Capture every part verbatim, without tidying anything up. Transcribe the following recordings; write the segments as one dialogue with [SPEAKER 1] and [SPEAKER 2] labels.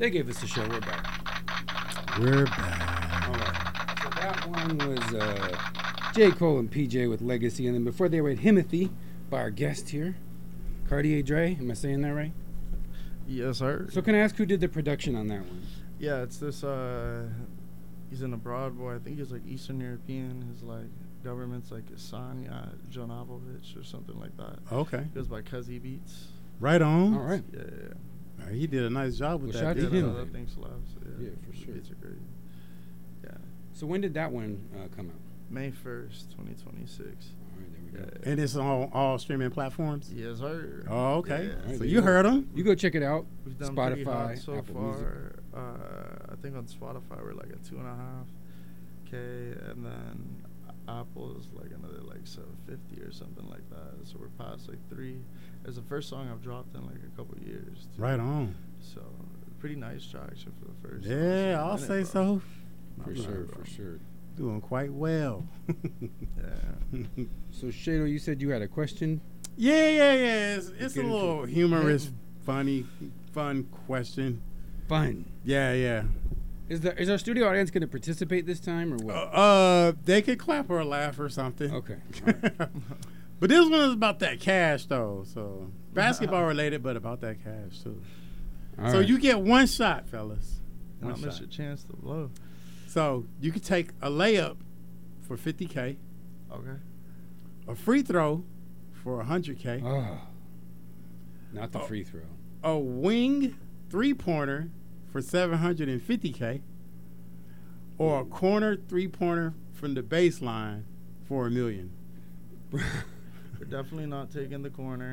[SPEAKER 1] They gave us a show. We're back.
[SPEAKER 2] We're back.
[SPEAKER 1] All right. So that one was uh, J. Cole and P J with Legacy. And then before they were at Himothy by our guest here, Cartier Dre. Am I saying that right?
[SPEAKER 3] Yes, sir.
[SPEAKER 1] So can I ask who did the production on that one?
[SPEAKER 3] Yeah, it's this, uh, he's an abroad boy. I think he's like Eastern European. His like government's like Sanya Jonovovich or something like that.
[SPEAKER 2] Okay.
[SPEAKER 3] He goes by Cuzzy Beats.
[SPEAKER 2] Right on.
[SPEAKER 1] All right.
[SPEAKER 3] Yeah, yeah, yeah.
[SPEAKER 2] All right, he did a nice job with
[SPEAKER 1] Well,
[SPEAKER 2] that.
[SPEAKER 1] shout
[SPEAKER 3] Yeah,
[SPEAKER 1] to him.
[SPEAKER 3] no, that thing slaps. Yeah,
[SPEAKER 1] Yeah, for
[SPEAKER 3] The
[SPEAKER 1] sure.
[SPEAKER 3] Beats are great. Yeah.
[SPEAKER 1] So when did that one uh, come out?
[SPEAKER 3] May first, twenty twenty-six.
[SPEAKER 1] All right, there we
[SPEAKER 3] Yeah.
[SPEAKER 1] go.
[SPEAKER 3] yeah.
[SPEAKER 2] And it's on all, all streaming platforms?
[SPEAKER 3] Yes, sir.
[SPEAKER 2] Oh, okay.
[SPEAKER 3] Yeah.
[SPEAKER 1] All right,
[SPEAKER 2] So
[SPEAKER 1] there
[SPEAKER 2] you
[SPEAKER 1] you go.
[SPEAKER 2] heard him?
[SPEAKER 1] You go check it out.
[SPEAKER 3] We've done pretty hot
[SPEAKER 1] Spotify,
[SPEAKER 3] so
[SPEAKER 1] Apple Music.
[SPEAKER 3] far. Uh, I think on Spotify we're like at two and a half k, and then Apple is like another like seven fifty or something like that. So we're past like three. It's the first song I've dropped in like a couple years. Too.
[SPEAKER 2] Right on.
[SPEAKER 3] So pretty nice traction for the first.
[SPEAKER 2] Yeah, I'll say so.
[SPEAKER 1] For
[SPEAKER 2] I'm not,
[SPEAKER 1] sure,
[SPEAKER 2] bro.
[SPEAKER 1] for sure.
[SPEAKER 2] Doing quite well.
[SPEAKER 3] Yeah.
[SPEAKER 1] So Shado, you said you had a question.
[SPEAKER 2] Yeah, yeah, yeah. It's, it's a
[SPEAKER 1] get into
[SPEAKER 2] little
[SPEAKER 1] it.
[SPEAKER 2] humorous, funny, fun question.
[SPEAKER 1] Fun.
[SPEAKER 2] Yeah, yeah.
[SPEAKER 1] Is the is our studio audience going to participate this time or
[SPEAKER 2] Uh,
[SPEAKER 1] what?
[SPEAKER 2] uh, they could clap or laugh or something.
[SPEAKER 1] Okay. All right.
[SPEAKER 2] But this one is about that cash, though. So basketball related, but about that cash too.
[SPEAKER 1] All
[SPEAKER 2] so
[SPEAKER 1] right.
[SPEAKER 2] you get one shot, fellas. One
[SPEAKER 3] Not miss
[SPEAKER 2] shot.
[SPEAKER 3] your chance to blow.
[SPEAKER 2] So you could take a layup for fifty K,
[SPEAKER 3] Okay.
[SPEAKER 2] a free throw for one hundred K,
[SPEAKER 1] Oh, not the
[SPEAKER 2] Oh.
[SPEAKER 1] free throw.
[SPEAKER 2] a wing three-pointer for seven hundred fifty K, or a corner three-pointer from the baseline for a million.
[SPEAKER 3] We're definitely not taking the corner.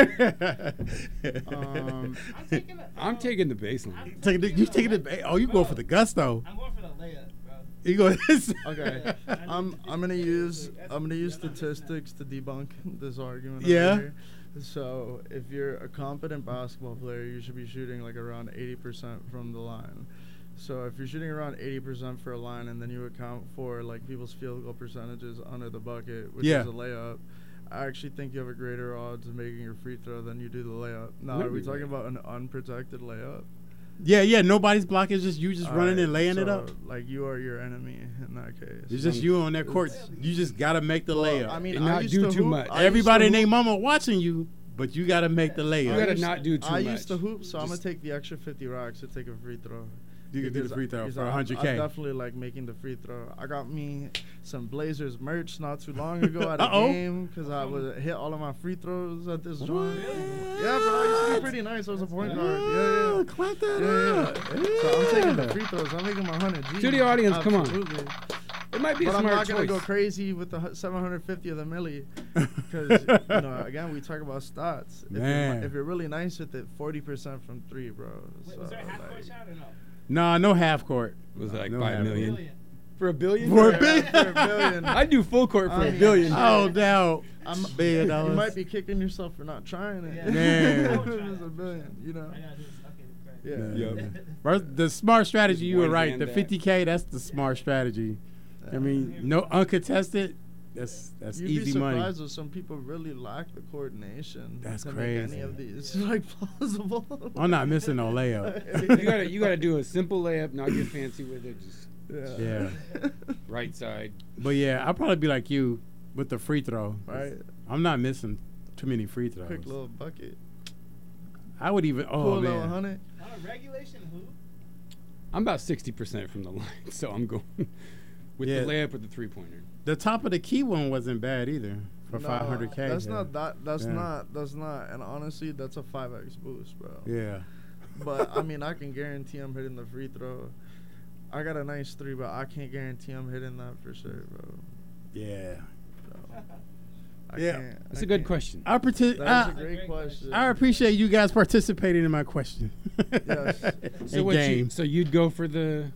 [SPEAKER 3] um,
[SPEAKER 4] I'm taking the,
[SPEAKER 1] I'm taking the baseline.
[SPEAKER 2] Take the, you taking the ba- oh you go for the gusto.
[SPEAKER 4] I'm going for the layup, bro.
[SPEAKER 2] You go
[SPEAKER 3] okay. I'm I'm gonna use I'm gonna use statistics to debunk this argument.
[SPEAKER 2] Yeah.
[SPEAKER 3] Over here. So if you're a competent basketball player, you should be shooting like around eighty percent from the line. So if you're shooting around eighty percent for a line, and then you account for like people's field goal percentages under the bucket, which
[SPEAKER 2] Yeah.
[SPEAKER 3] is a layup, I actually think you have a greater odds of making your free throw than you do the layup. Now, are we talking about an unprotected layup?
[SPEAKER 2] Yeah, yeah. Nobody's blocking. It's just you just
[SPEAKER 3] All
[SPEAKER 2] running
[SPEAKER 3] right,
[SPEAKER 2] and laying it
[SPEAKER 3] so,
[SPEAKER 2] up.
[SPEAKER 3] Like you are your enemy in that case.
[SPEAKER 2] It's just you on that court.
[SPEAKER 3] It's-
[SPEAKER 2] You just gotta make the
[SPEAKER 3] Well,
[SPEAKER 2] layup.
[SPEAKER 3] I mean,
[SPEAKER 1] And
[SPEAKER 3] I
[SPEAKER 1] not
[SPEAKER 3] used
[SPEAKER 1] do
[SPEAKER 3] to
[SPEAKER 1] too
[SPEAKER 3] hoop-
[SPEAKER 1] much.
[SPEAKER 3] I used
[SPEAKER 2] Everybody
[SPEAKER 3] to
[SPEAKER 2] and their
[SPEAKER 3] hoop-
[SPEAKER 2] mama watching you, but you gotta make the layup.
[SPEAKER 1] You
[SPEAKER 3] I
[SPEAKER 1] gotta
[SPEAKER 3] used
[SPEAKER 1] not
[SPEAKER 3] to-
[SPEAKER 1] do too
[SPEAKER 3] I
[SPEAKER 1] much.
[SPEAKER 3] used to hoop, so I'm gonna
[SPEAKER 1] Just-
[SPEAKER 3] take the extra fifty racks to take a free throw.
[SPEAKER 2] You can do the
[SPEAKER 3] Because
[SPEAKER 2] free throw
[SPEAKER 3] because
[SPEAKER 2] for
[SPEAKER 3] I'm-
[SPEAKER 2] one hundred
[SPEAKER 3] I'm
[SPEAKER 2] K.
[SPEAKER 3] definitely like making the free throw. I got me some Blazers merch not too long ago at a
[SPEAKER 2] Uh-oh.
[SPEAKER 3] game because I was hit all of my free throws at this joint.
[SPEAKER 2] What?
[SPEAKER 3] Yeah, bro, I used to be pretty nice. I was a point guard. Yeah, yeah.
[SPEAKER 2] Clap that
[SPEAKER 3] Yeah, yeah.
[SPEAKER 2] up.
[SPEAKER 3] So I'm taking the free throws. I'm making my hundred G.
[SPEAKER 1] Studio audience, come on.
[SPEAKER 3] Absolutely.
[SPEAKER 1] It might be
[SPEAKER 3] But
[SPEAKER 1] a
[SPEAKER 3] I'm
[SPEAKER 1] smart
[SPEAKER 3] not gonna
[SPEAKER 1] choice.
[SPEAKER 3] go crazy with the hu- seven hundred fifty of the milli, because you know, again, we talk about stats. If
[SPEAKER 2] Man.
[SPEAKER 3] you're, if you're really nice with it, forty percent from three, bro.
[SPEAKER 4] Wait,
[SPEAKER 3] So,
[SPEAKER 4] was there a half
[SPEAKER 3] like,
[SPEAKER 4] court shot or no?
[SPEAKER 2] Nah, no half court.
[SPEAKER 1] Was it like
[SPEAKER 2] No
[SPEAKER 1] five
[SPEAKER 2] half
[SPEAKER 1] million?
[SPEAKER 4] Brilliant.
[SPEAKER 1] For a billion?
[SPEAKER 2] For a
[SPEAKER 3] yeah,
[SPEAKER 2] billion?
[SPEAKER 3] for a billion.
[SPEAKER 1] I'd do full court for a
[SPEAKER 3] Um,
[SPEAKER 1] billion.
[SPEAKER 2] Oh, no.
[SPEAKER 3] I'm,
[SPEAKER 2] Billion
[SPEAKER 3] you
[SPEAKER 2] dollars.
[SPEAKER 3] might be kicking yourself for not trying it.
[SPEAKER 4] Yeah.
[SPEAKER 2] Man.
[SPEAKER 3] If it was a billion, you know.
[SPEAKER 4] I gotta do this. Okay, great.
[SPEAKER 3] Yeah.
[SPEAKER 1] Yep.
[SPEAKER 2] First, the smart strategy,
[SPEAKER 1] Just
[SPEAKER 2] you were
[SPEAKER 1] one
[SPEAKER 2] right.
[SPEAKER 1] hand
[SPEAKER 2] The
[SPEAKER 1] that.
[SPEAKER 2] fifty K, that's the smart strategy. I mean, no uncontested, that's that's
[SPEAKER 3] You'd
[SPEAKER 2] easy
[SPEAKER 3] be
[SPEAKER 2] money.
[SPEAKER 3] surprised if some people really lack the coordination
[SPEAKER 2] That's
[SPEAKER 3] to
[SPEAKER 2] crazy.
[SPEAKER 3] make any of these like plausible.
[SPEAKER 2] I'm not missing no layup.
[SPEAKER 1] You gotta you gotta do a simple layup, not get fancy with it, just
[SPEAKER 3] Yeah.
[SPEAKER 2] Yeah.
[SPEAKER 1] right side.
[SPEAKER 2] But yeah, I'll probably be like you with the free throw.
[SPEAKER 3] Right.
[SPEAKER 2] I'm not missing too many free throws.
[SPEAKER 3] Quick little bucket.
[SPEAKER 2] I would even, oh
[SPEAKER 3] Cool little
[SPEAKER 2] man.
[SPEAKER 3] hundred.
[SPEAKER 4] On a regulation hoop?
[SPEAKER 1] I'm about sixty percent from the line, so I'm going with
[SPEAKER 2] Yeah.
[SPEAKER 1] the layup with the three pointer.
[SPEAKER 2] The top of the key one wasn't bad either for
[SPEAKER 3] No,
[SPEAKER 2] five hundred K.
[SPEAKER 3] That's
[SPEAKER 2] yeah.
[SPEAKER 3] not that. That's
[SPEAKER 2] Yeah.
[SPEAKER 3] not. That's not. And honestly, that's a five X boost, bro.
[SPEAKER 2] Yeah.
[SPEAKER 3] But I mean, I can guarantee I'm hitting the free throw. I got a nice three, but I can't guarantee I'm hitting that for sure, bro.
[SPEAKER 2] Yeah.
[SPEAKER 3] So, I
[SPEAKER 2] Yeah.
[SPEAKER 3] can't-
[SPEAKER 1] That's
[SPEAKER 3] I
[SPEAKER 1] a good
[SPEAKER 3] can't.
[SPEAKER 1] question.
[SPEAKER 2] I, partic-
[SPEAKER 3] That's a
[SPEAKER 2] I,
[SPEAKER 3] great question.
[SPEAKER 2] I appreciate you guys participating in my question.
[SPEAKER 3] Yes.
[SPEAKER 1] So
[SPEAKER 2] And
[SPEAKER 1] what you,
[SPEAKER 2] game.
[SPEAKER 1] so you'd go for the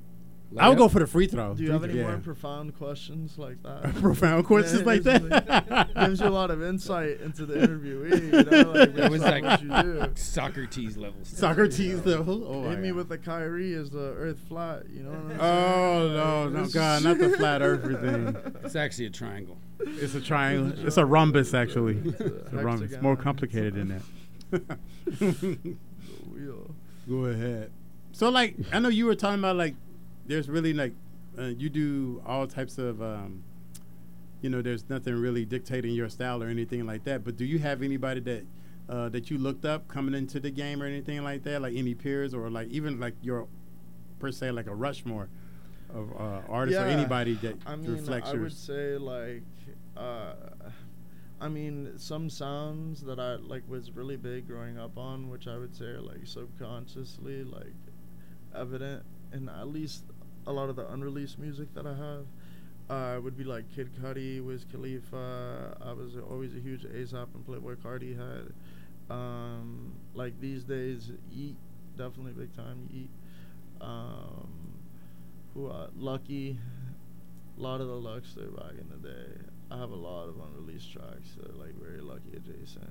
[SPEAKER 2] I would
[SPEAKER 1] layup?
[SPEAKER 2] go for the free throw.
[SPEAKER 3] Do you have
[SPEAKER 2] Free
[SPEAKER 3] any
[SPEAKER 2] throw,
[SPEAKER 3] more
[SPEAKER 2] yeah.
[SPEAKER 3] profound questions like that?
[SPEAKER 2] Profound questions like that?
[SPEAKER 3] Gives you a lot of insight into the interviewee. You know, like,
[SPEAKER 1] That was
[SPEAKER 3] based on
[SPEAKER 1] like
[SPEAKER 3] what you do.
[SPEAKER 1] Socrates level stuff.
[SPEAKER 2] Socrates level. Oh,
[SPEAKER 3] Hit
[SPEAKER 2] my
[SPEAKER 3] me
[SPEAKER 2] God.
[SPEAKER 3] with the Kyrie is the Earth flat. You know what I'm saying?
[SPEAKER 2] Oh no, no,
[SPEAKER 3] This-
[SPEAKER 2] God, not the flat earther thing.
[SPEAKER 1] It's actually a triangle.
[SPEAKER 2] It's a triangle. It's a rhombus, actually. It's a rhombus. It's more
[SPEAKER 3] hexagon.
[SPEAKER 2] complicated than that.
[SPEAKER 3] The wheel.
[SPEAKER 2] Go ahead. So like, I know you were talking about like, there's really like, uh, you do all types of, um, you know, there's nothing really dictating your style or anything like that. But do you have anybody that uh, that you looked up coming into the game or anything like that? Like any peers or like even like your, per se, like a Rushmore of uh, artists or
[SPEAKER 3] Yeah.
[SPEAKER 2] anybody that
[SPEAKER 3] I mean,
[SPEAKER 2] reflects
[SPEAKER 3] I
[SPEAKER 2] yours?
[SPEAKER 3] would say like, uh, I mean, some sounds that I like was really big growing up on, which I would say are like subconsciously like evident in at least a lot of the unreleased music that I have. Uh, would be like Kid Cudi, Wiz Khalifa. I was always a huge A$AP and Playboi Carti head. Um, like these days, Yeet, definitely big time Yeet. Um, who uh, Lucky, a lot of the Luxter back in the day. I have a lot of unreleased tracks that are like very Lucky adjacent.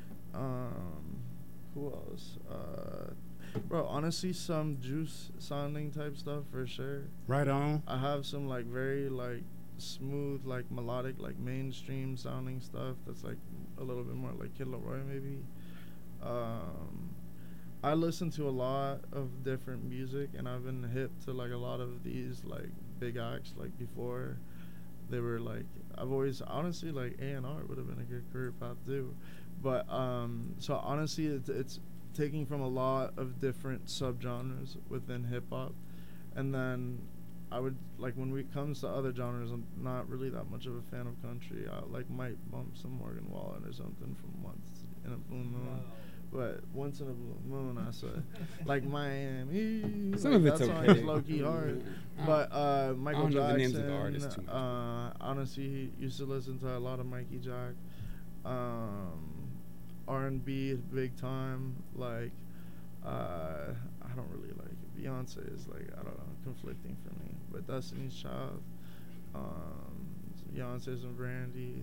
[SPEAKER 3] Um, who else? Uh, bro, honestly, some Juice sounding type stuff for sure.
[SPEAKER 2] Right on.
[SPEAKER 3] I have some like very like smooth, like melodic, like mainstream sounding stuff that's like a little bit more like Kid Laroi maybe. Um, I listen to a lot of different music, and I've been hip to like a lot of these like big acts. Like before, they were like I've always honestly like A and R would have been a good career path too, but um, so honestly it's, it's taking from a lot of different subgenres within hip hop, and then I would like when it comes to other genres, I'm not really that much of a fan of country. I like might bump some Morgan Wallen or something from Once in a Blue Moon. But once in a blue moon, I said, like Miami.
[SPEAKER 1] Some
[SPEAKER 3] like,
[SPEAKER 1] of it's
[SPEAKER 3] that song
[SPEAKER 1] okay.
[SPEAKER 3] is low key hard.
[SPEAKER 1] I
[SPEAKER 3] But uh, Michael
[SPEAKER 1] don't know the
[SPEAKER 3] Jackson.
[SPEAKER 1] names of the artists too much.
[SPEAKER 3] Uh, honestly, used to listen to a lot of Mikey Jack. Um, R and B big time. Like, uh, I don't really like it. Beyonce is like I don't know, conflicting for me. But Destiny's Child, um, Beyonce's and Brandy,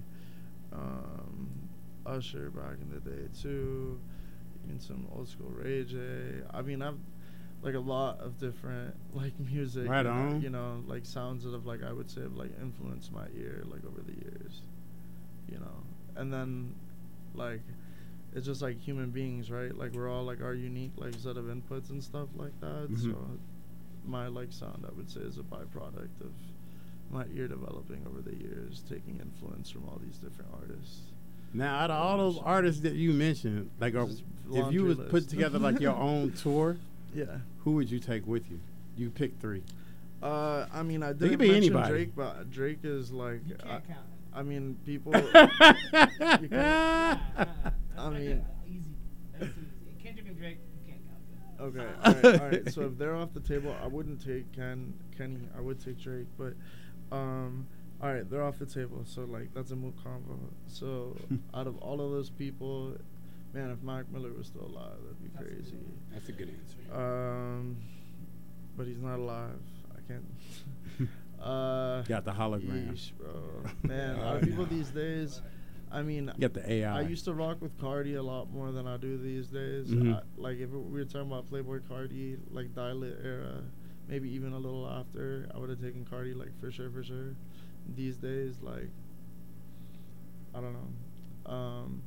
[SPEAKER 3] um, Usher back in the day too. And some old school Ray J. I mean, I've like a lot of different like music,
[SPEAKER 2] Right
[SPEAKER 3] you know,
[SPEAKER 2] on.
[SPEAKER 3] you know, like sounds that have like I would say have like influenced my ear like over the years, you know. And then like it's just like human beings, right? Like we're all like our unique like set of inputs and stuff like that.
[SPEAKER 2] Mhm.
[SPEAKER 3] So my like sound I would say is a byproduct of my ear developing over the years, taking influence from all these different artists.
[SPEAKER 2] Now, out of all those artists that you mentioned, like, are,
[SPEAKER 3] Just
[SPEAKER 2] if you
[SPEAKER 3] laundry
[SPEAKER 2] was
[SPEAKER 3] list.
[SPEAKER 2] put together like your own tour,
[SPEAKER 3] Yeah.
[SPEAKER 2] who would you take with you? You pick three.
[SPEAKER 3] Uh, I mean, I
[SPEAKER 2] could
[SPEAKER 3] didn't
[SPEAKER 2] be
[SPEAKER 3] mention
[SPEAKER 2] anybody.
[SPEAKER 3] Drake, but Drake is like,
[SPEAKER 4] You
[SPEAKER 3] I,
[SPEAKER 4] can't count.
[SPEAKER 3] I mean, people.
[SPEAKER 4] Nah, nah,
[SPEAKER 3] I
[SPEAKER 4] that's like
[SPEAKER 3] mean-
[SPEAKER 4] a- easy. That's easy. Kendrick and Drake, you can't count them.
[SPEAKER 3] Okay, all right, all right. So if they're off the table, I wouldn't take Ken, Kenny. I would take Drake, but, um, all right, they're off the table. So like, that's a moot combo. So out of all of those people, man, if Mac Miller was still alive, that'd be
[SPEAKER 4] That's a good
[SPEAKER 3] crazy.
[SPEAKER 4] one.
[SPEAKER 1] That's a good answer.
[SPEAKER 3] Um, but he's not alive. I can't. uh,
[SPEAKER 2] Got the hologram.
[SPEAKER 3] yeesh, bro. Man, a lot
[SPEAKER 1] Oh,
[SPEAKER 3] of people
[SPEAKER 1] no.
[SPEAKER 3] these days. I mean,
[SPEAKER 2] You got the A I.
[SPEAKER 3] I used to rock with Cardi a lot more than I do these days.
[SPEAKER 2] Mhm.
[SPEAKER 3] I, like if we were talking about Playboi Cardi, like Dial-It era, maybe even a little after, I would have taken Cardi like for sure, for sure. These days, like I don't know. Um,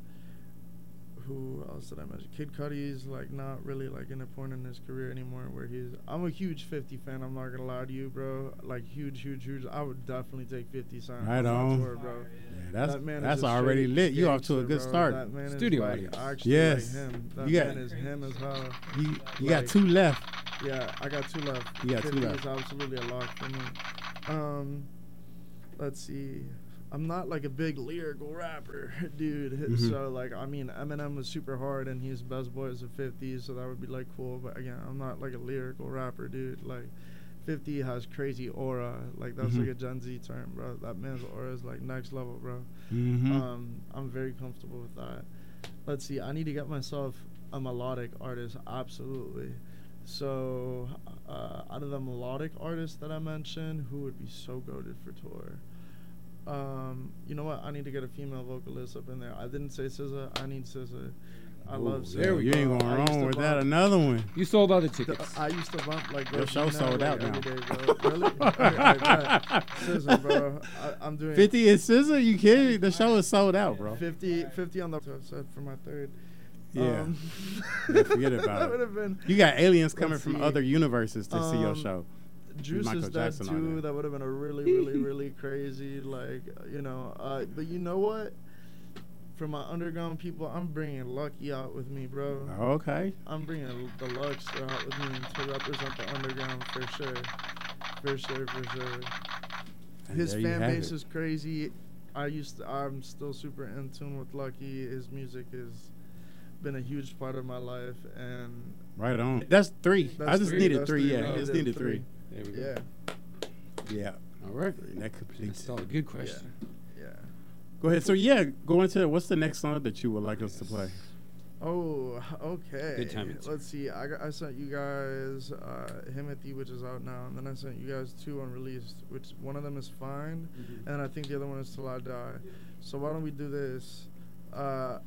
[SPEAKER 3] who else did I mention? Kid Cudi's like not really like in a point in his career anymore where he's. I'm a huge fifty fan. I'm not gonna lie to you, bro. Like huge, huge, huge. I would definitely take fifty Cent
[SPEAKER 2] Right
[SPEAKER 3] my
[SPEAKER 2] on.
[SPEAKER 3] tour, bro.
[SPEAKER 2] Yeah, that's
[SPEAKER 3] That man is
[SPEAKER 2] that's
[SPEAKER 3] a
[SPEAKER 2] already
[SPEAKER 3] straight
[SPEAKER 2] lit. You off to a
[SPEAKER 3] gangster,
[SPEAKER 2] good
[SPEAKER 3] bro.
[SPEAKER 2] start.
[SPEAKER 3] That man
[SPEAKER 1] Studio
[SPEAKER 3] is
[SPEAKER 1] audience.
[SPEAKER 3] like actually
[SPEAKER 2] Yes.
[SPEAKER 3] like him. That
[SPEAKER 2] You got-
[SPEAKER 3] man is him as hell.
[SPEAKER 2] You you got
[SPEAKER 3] Like-
[SPEAKER 2] two left.
[SPEAKER 3] Yeah, I got two left.
[SPEAKER 2] You got two
[SPEAKER 3] fifty
[SPEAKER 2] left.
[SPEAKER 3] is absolutely a lock for me. Um, let's see. I'm not like a big lyrical rapper, dude.
[SPEAKER 2] Mhm.
[SPEAKER 3] So like, I mean, Eminem was super hard, and he's best boys of fifty, so that would be like cool. But again, I'm not like a lyrical rapper, dude. Like, fifty has crazy aura. Like that's
[SPEAKER 2] Mhm.
[SPEAKER 3] like a Gen Z term, bro. That man's aura is like next level, bro.
[SPEAKER 2] Mm-hmm.
[SPEAKER 3] Um, I'm very comfortable with that. Let's see. I need to get myself a melodic artist, absolutely. So, uh, out of the melodic artists that I mentioned, who would be so goated for tour? Um, you know what? I need to get a female vocalist up in there. I didn't say S Z A. I need S Z A. I love S Z A.
[SPEAKER 1] there we
[SPEAKER 2] You ain't
[SPEAKER 1] go.
[SPEAKER 2] going
[SPEAKER 3] I used
[SPEAKER 2] wrong
[SPEAKER 3] to
[SPEAKER 2] with that.
[SPEAKER 3] bump-
[SPEAKER 2] Another one.
[SPEAKER 1] You sold all the
[SPEAKER 3] the-
[SPEAKER 1] tickets.
[SPEAKER 3] I used to bump like
[SPEAKER 2] Your show
[SPEAKER 3] Regina,
[SPEAKER 2] sold
[SPEAKER 3] like,
[SPEAKER 2] out
[SPEAKER 3] every
[SPEAKER 2] now.
[SPEAKER 3] day, bro. Really? Alright, bet. S Z A, bro. I, I'm doing
[SPEAKER 2] Fifty is scissor. You kidding? The show is sold out, bro.
[SPEAKER 3] fifty, fifty on the so I said for my third.
[SPEAKER 2] Yeah.
[SPEAKER 3] Um,
[SPEAKER 2] Yeah, forget about
[SPEAKER 3] that
[SPEAKER 2] it.
[SPEAKER 3] would have been.
[SPEAKER 2] You got aliens coming
[SPEAKER 3] Let's
[SPEAKER 2] from
[SPEAKER 3] see.
[SPEAKER 2] other universes to see your
[SPEAKER 3] Um,
[SPEAKER 2] show.
[SPEAKER 3] Juice
[SPEAKER 2] Michael
[SPEAKER 3] is dead
[SPEAKER 2] Jackson on
[SPEAKER 3] too.
[SPEAKER 2] there.
[SPEAKER 3] That would have been a really, really, really crazy, like, you know. Uh, but you know what? For my underground people, I'm bringing Lucky out with me, bro.
[SPEAKER 2] Okay.
[SPEAKER 3] I'm bringing the Lux out with me to represent the underground for sure, for sure, for sure.
[SPEAKER 2] And
[SPEAKER 3] His
[SPEAKER 2] there you
[SPEAKER 3] fan
[SPEAKER 2] have
[SPEAKER 3] base
[SPEAKER 2] it.
[SPEAKER 3] is crazy. I used to, I'm still super in tune with Lucky. His music has been a huge part of my life, and
[SPEAKER 2] Right on. That's three. I
[SPEAKER 3] That's
[SPEAKER 2] just
[SPEAKER 3] three,
[SPEAKER 2] needed
[SPEAKER 3] that's
[SPEAKER 2] three.
[SPEAKER 3] three.
[SPEAKER 2] Yeah,
[SPEAKER 3] We
[SPEAKER 2] I just
[SPEAKER 3] needed
[SPEAKER 2] needed three.
[SPEAKER 1] There we go.
[SPEAKER 3] yeah,
[SPEAKER 2] Yeah.
[SPEAKER 1] All right.
[SPEAKER 2] That
[SPEAKER 1] That's
[SPEAKER 2] completes.
[SPEAKER 1] all a good question.
[SPEAKER 3] yeah.
[SPEAKER 2] Go ahead. So yeah, go into what's the next song that you would like us to play?
[SPEAKER 3] Oh, okay.
[SPEAKER 1] Good timing, sir.
[SPEAKER 3] Let's see. I, got, I sent you guys uh, Himothy, which is out now, and then I sent you guys two unreleased, which one of them is Fine,
[SPEAKER 1] Mhm.
[SPEAKER 3] and I think the other one is Till I Die. So why don't we do this? Uh,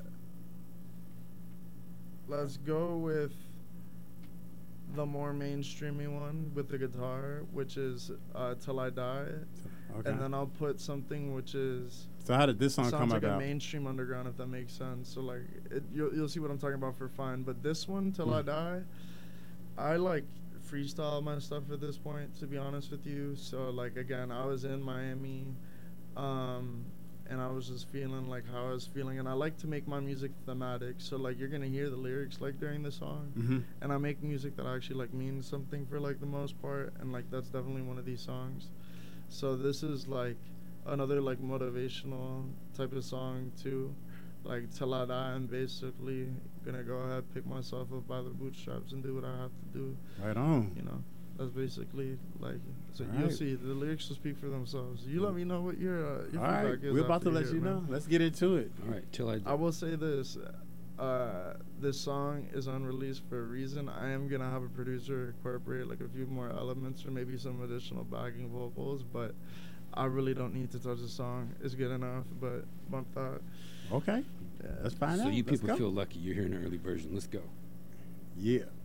[SPEAKER 3] let's go with the more mainstreamy one with the guitar, which is uh, Till I Die,
[SPEAKER 2] Okay.
[SPEAKER 3] and then I'll put something which is
[SPEAKER 2] So how did this song
[SPEAKER 3] sounds
[SPEAKER 2] come
[SPEAKER 3] like
[SPEAKER 2] about?
[SPEAKER 3] a mainstream underground, if that makes sense. So like, it, you'll you'll see what I'm talking about for Fine. But this one, Till I
[SPEAKER 2] Mm.
[SPEAKER 3] Die, I like freestyle my stuff at this point, to be honest with you. So like again, I was in Miami, um, and I was just feeling like how I was feeling, and I like to make my music thematic. So like you're gonna hear the lyrics like during the song,
[SPEAKER 2] Mm-hmm.
[SPEAKER 3] and I make music that actually like means something for like the most part, and like that's definitely one of these songs. So this is like another like motivational type of song too, like Till I Die. I'm basically gonna go ahead, pick myself up by the bootstraps, and do what I have to do.
[SPEAKER 2] Right on.
[SPEAKER 3] You know, that's basically like. So you'll
[SPEAKER 2] Alright.
[SPEAKER 3] see the lyrics will speak for themselves. You let me know what your uh, your
[SPEAKER 2] All right.
[SPEAKER 3] feedback is.
[SPEAKER 2] We're about
[SPEAKER 3] after
[SPEAKER 2] to let
[SPEAKER 3] hear
[SPEAKER 2] you
[SPEAKER 3] it,
[SPEAKER 2] know.
[SPEAKER 3] man.
[SPEAKER 2] Let's get into it.
[SPEAKER 1] All right. Till I.
[SPEAKER 3] I will say this. Uh, this song is unreleased for a reason. I am gonna have a producer incorporate like a few more elements or maybe some additional backing vocals, but I really don't need to touch the song. It's good enough, but bump that.
[SPEAKER 2] Okay.
[SPEAKER 3] Yeah.
[SPEAKER 2] Let's find
[SPEAKER 1] So
[SPEAKER 2] out.
[SPEAKER 1] you
[SPEAKER 2] Let's
[SPEAKER 1] people
[SPEAKER 2] go.
[SPEAKER 1] feel lucky you're hearing an early version. Let's go.
[SPEAKER 2] Yeah.